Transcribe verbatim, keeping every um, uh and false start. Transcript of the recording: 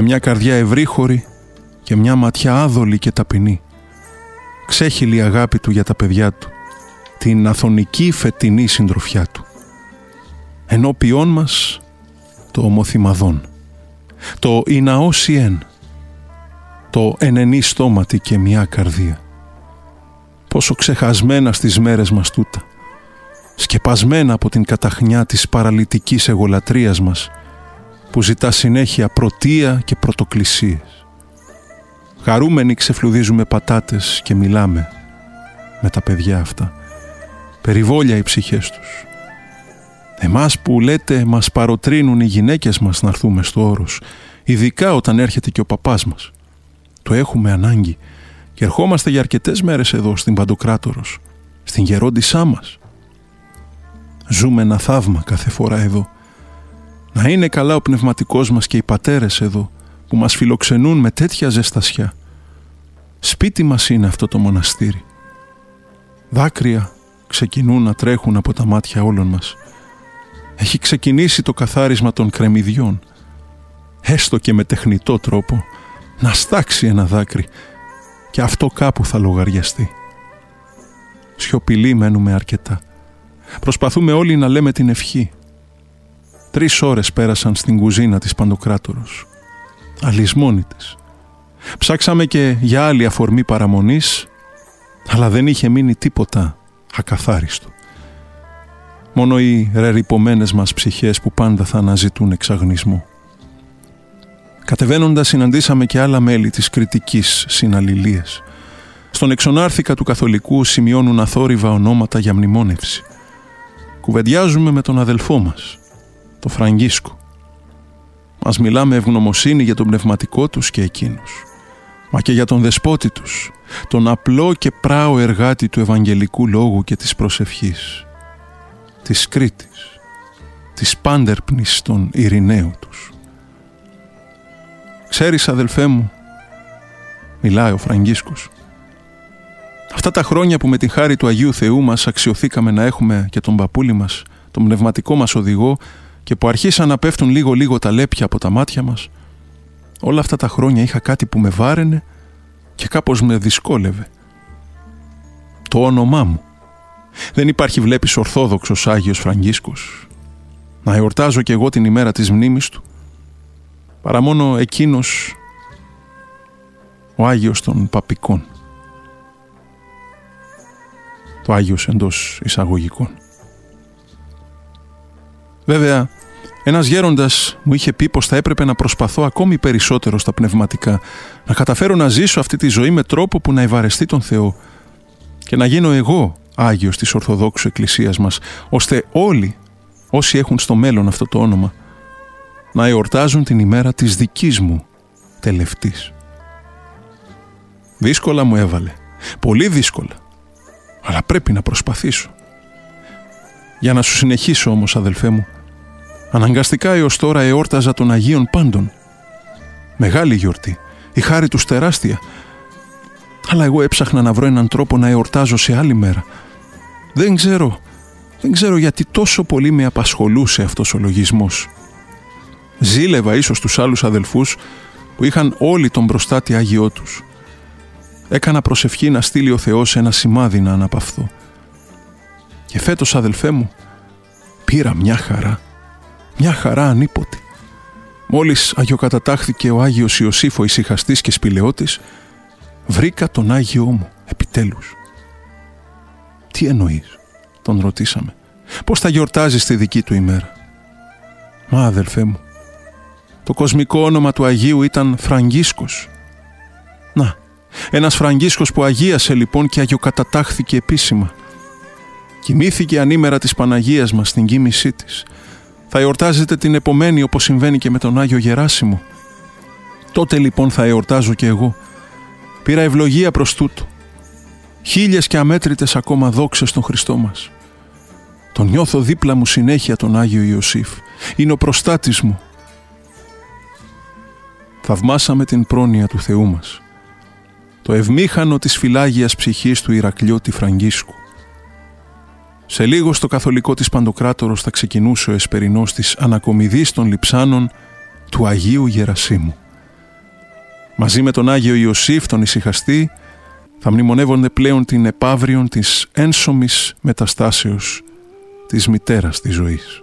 μια καρδιά ευρύχωρη και μια ματιά άδολη και ταπεινή. Ξέχυλη η αγάπη του για τα παιδιά του, την αθωνική φετινή συντροφιά του. Ενώπιόν μας το ομοθυμαδόν, το Ιναώσιεν, το ενενή στόματι και μια καρδία. Πόσο ξεχασμένα στις μέρες μας τούτα, σκεπασμένα από την καταχνιά της παραλυτικής εγωλατρίας μας, που ζητά συνέχεια πρωτεία και πρωτοκλησίες. Χαρούμενοι ξεφλουδίζουμε πατάτες και μιλάμε με τα παιδιά αυτά. Περιβόλια οι ψυχές τους. Εμάς που λέτε μας παροτρύνουν οι γυναίκες μας να έρθουμε στο όρος, ειδικά όταν έρχεται και ο παπάς μας. Το έχουμε ανάγκη και ερχόμαστε για αρκετές μέρες εδώ στην Παντοκράτορος, στην γερόντισά μας. Ζούμε ένα θαύμα κάθε φορά εδώ. Να είναι καλά ο πνευματικός μας και οι πατέρες εδώ που μας φιλοξενούν με τέτοια ζεστασιά. Σπίτι μας είναι αυτό το μοναστήρι. Δάκρυα ξεκινούν να τρέχουν από τα μάτια όλων μας. Έχει ξεκινήσει το καθάρισμα των κρεμμυδιών. Έστω και με τεχνητό τρόπο να στάξει ένα δάκρυ και αυτό κάπου θα λογαριαστεί. Σιωπηλοί μένουμε αρκετά. Προσπαθούμε όλοι να λέμε την ευχή. Τρεις ώρες πέρασαν στην κουζίνα της Παντοκράτορος. Αλυσμόνητες. Ψάξαμε και για άλλη αφορμή παραμονής, αλλά δεν είχε μείνει τίποτα ακαθάριστο. Μόνο οι ρερυπωμένες μας ψυχές που πάντα θα αναζητούν εξαγνισμό. Κατεβαίνοντας συναντήσαμε και άλλα μέλη της κριτικής συναλληλίας. Στον εξονάρθηκα του Καθολικού σημειώνουν αθόρυβα ονόματα για μνημόνευση. Κουβεντιάζουμε με τον αδελφό μας, το Φραγκίσκο. Μας μιλάμε ευγνωμοσύνη για τον πνευματικό τους και εκείνους, μα και για τον δεσπότη τους, τον απλό και πράο εργάτη του Ευαγγελικού Λόγου και της προσευχής, της Κρήτης, της πάντερπνης των ειρηναίου τους. «Ξέρεις, αδελφέ μου», μιλάει ο Φραγκίσκος, «αυτά τα χρόνια που με τη χάρη του Αγίου Θεού μας αξιωθήκαμε να έχουμε και τον παππούλη μας, τον πνευματικό μας οδηγό, και που αρχίσαν να πέφτουν λίγο-λίγο τα λέπια από τα μάτια μας, όλα αυτά τα χρόνια είχα κάτι που με βάραινε και κάπως με δυσκόλευε. Το όνομά μου. Δεν υπάρχει, βλέπεις, ορθόδοξος Άγιος Φραγκίσκος. Να εορτάζω κι εγώ την ημέρα της μνήμης του, παρά μόνο εκείνος ο Άγιος των Παπικών. Το Άγιος εντός εισαγωγικών. Βέβαια, ένας γέροντας μου είχε πει πως θα έπρεπε να προσπαθώ ακόμη περισσότερο στα πνευματικά, να καταφέρω να ζήσω αυτή τη ζωή με τρόπο που να ευαρεστεί τον Θεό και να γίνω εγώ Άγιος της Ορθοδόξου Εκκλησίας μας, ώστε όλοι όσοι έχουν στο μέλλον αυτό το όνομα να εορτάζουν την ημέρα της δικής μου τελευτής. Δύσκολα μου έβαλε, πολύ δύσκολα, αλλά πρέπει να προσπαθήσω. Για να σου συνεχίσω όμως, αδελφέ μου, αναγκαστικά έως τώρα εόρταζα των Αγίων πάντων. Μεγάλη γιορτή, η χάρη τους τεράστια. Αλλά εγώ έψαχνα να βρω έναν τρόπο να εορτάζω σε άλλη μέρα. Δεν ξέρω, δεν ξέρω γιατί τόσο πολύ με απασχολούσε αυτός ο λογισμός. Ζήλευα ίσως τους άλλους αδελφούς που είχαν όλοι τον μπροστάτη Άγιό τους. Έκανα προσευχή να στείλει ο Θεός ένα σημάδι να αναπαυθώ. Και φέτος, αδελφέ μου, πήρα μια χαρά, μια χαρά ανίποτη. Μόλις αγιοκατατάχθηκε ο Άγιος Ιωσήφ ο ησυχαστής και σπηλαιώτης, βρήκα τον Άγιό μου, επιτέλους. «Τι εννοείς?» τον ρωτήσαμε. «Πώς θα γιορτάζεις τη δική του ημέρα?» «Μα, αδελφέ μου, το κοσμικό όνομα του Αγίου ήταν Φραγκίσκος. Να, ένας Φραγκίσκος που αγίασε λοιπόν και αγιοκατατάχθηκε επίσημα. Κοιμήθηκε ανήμερα της Παναγίας μας στην κοίμησή της. Θα εορτάζετε την επομένη όπως συμβαίνει και με τον Άγιο Γεράσιμο. Τότε λοιπόν θα εορτάζω και εγώ. Πήρα ευλογία προς τούτο. Χίλιες και αμέτρητες ακόμα δόξες στον Χριστό μας. Τον νιώθω δίπλα μου συνέχεια τον Άγιο Ιωσήφ. Είναι ο προστάτης μου». Θαυμάσαμε την πρόνοια του Θεού μας, το ευμήχανο της φυλάγιας ψυχής του Ηρακλειώτη Φραγκίσκου. Σε λίγο στο Καθολικό της Παντοκράτορος θα ξεκινούσε ο εσπερινός της ανακομιδής των λειψάνων του Αγίου Γερασίμου. μαζί με τον Άγιο Ιωσήφ, τον ησυχαστή, θα μνημονεύονται πλέον την επαύριον της ένσωμης μεταστάσεως της μητέρας της ζωής.